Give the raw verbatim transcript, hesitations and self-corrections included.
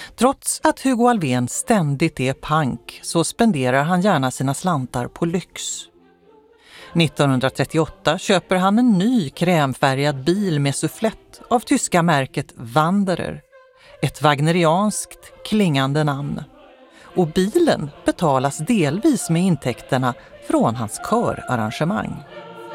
Trots att Hugo Alfvén ständigt är pank så spenderar han gärna sina slantar på lyx. nittonhundratrettioåtta köper han en ny krämfärgad bil med sufflett av tyska märket Wanderer, ett wagnerianskt klingande namn. Och bilen betalas delvis med intäkterna från hans körarrangemang.